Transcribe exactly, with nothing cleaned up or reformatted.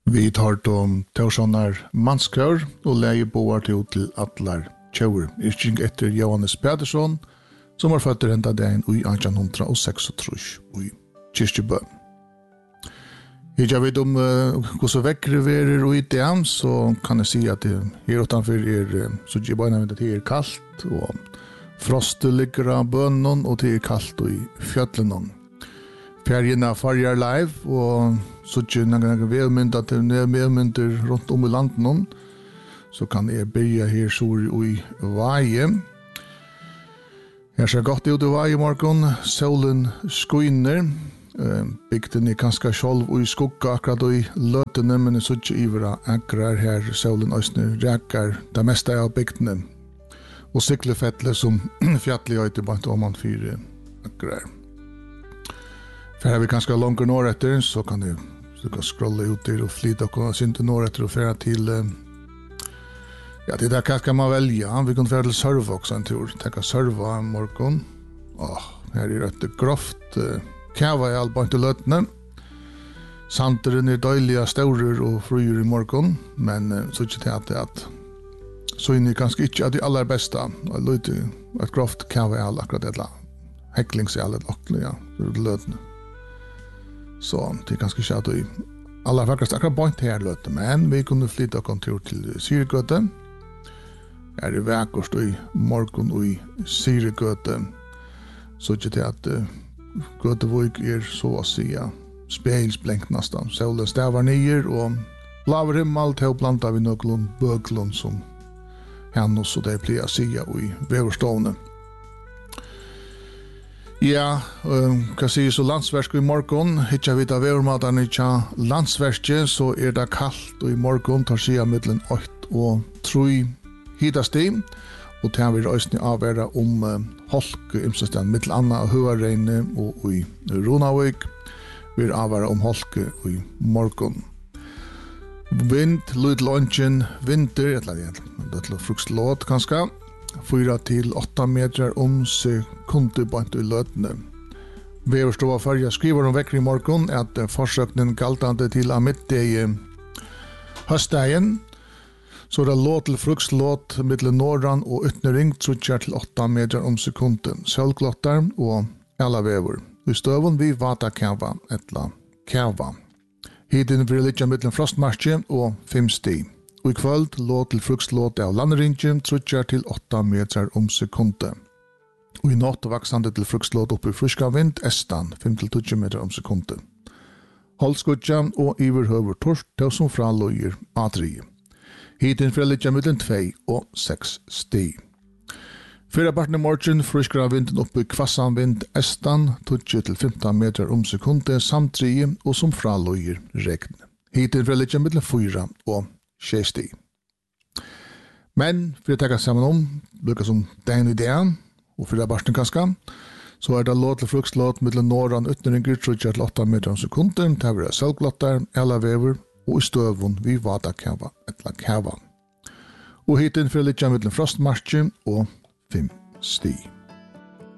Vi tar om Torssonar manskör och lägger boar till till allar tjour. Yrking efter Johannes Pedersson, som var född ända dagen i arton sextiotre i Kyrkjebø. Jag vet om hur så väckre vi är och i det, så kan jag säga att det här utanför är så jag bara nämnt att det är kallt och frostet ligger av bönnen och det är kallt i fjällen. Färgerna fargar live och så tjänar några välmynda till välmynda runt om i landet. Så kan jag börja här så i Vaje. Jag ser gott ut i Vaje morgon. Solen skiner. Bygden är ganska själv och i skugga akkurat i lötene, men det är så inte ivra akkurat här solen östner räkar det mesta av bygden. Och cykelfettle som fjättliga är tillbaka om man fyra akkurat. För här vi ganska långt norrötter så kan du så kan scrolla ut där och flytta och komma inte norrötter och färra till ja, det där kan man välja. Vi kan färra till serva också en tur. Tänka serva morgon. Åh, här är det grovt. Kava är allt inte lötne. Santeren är dåliga stora och fröjer i morgon. Men så inte att det att så är ni ganska inte att det allra bästa. Lite ett grovt kava är all akkurat det där. Häcklings är alla ja, lötne. Så det är ganska tjat i alla vackrast akkurat point här lötne. Men vi kunde flytta kontor till Syregöte. Här är vackrast i morgon och i Syregöte. Så inte att Göteborg är så att säga spegelsblänkt nästan. Solen stävar ner och blåver himmel till blantar vi någon böglund som hennes och det blir att säga i väverstående. Ja, um, kan säga så landsverk i morgon. Hittar vi ta vävermatarna i landsverket så är det kallt och i morgon tar sig mellan åtta och tre hittastig. Och det har vi röstning avvärda om uh, holk, imsestan mittel Anna och Huareine och i Ronavik. Vi avvärda om holk i morgon. Vind, lyd lunchen, vinter, eller det är fruktlåt kanske. fyra till åtta meter om sekunder på ett lötne. Väverstova färja skriver om veckor i morgon att försökningen galtande till att mitt i höstdagen. Så det låt till fruktlåt mellan norran och ytterring trutjar till åtta meter om sekunden. Sölklottar och alla väver. I stövon vi vata kava etla kava. Hiten blir lite mellan frostmarsche och fem stig. Och i kvöld låt till fruktlåt av landringen trutjar till åtta meter om sekunden. Och i natt vaxande till fruktlåt upp i friska vind estan fem till tio meter om sekunden. Hållskutja och iverhöver torsk till som fralöjer atri. Hiten frälitja mellan två och sex stig. Fyra parten i morgen friskra vinden upp i kvassan vind estan tio till femton meter om sekunden samtidigt och som fralöjer regn. Hiten frälitja mellan fyra och sextio. Men för att ta samman om, lyckas som den idén och för det barsten kanske, så är det låt till fruktlåt mellan norran ytterringar trutjar till åtta meter om sekunden, det är sölklottar, alla väver och i stövon vid vata kava eller kava. Och hiten för lite mellan frostmarsche och fem stig.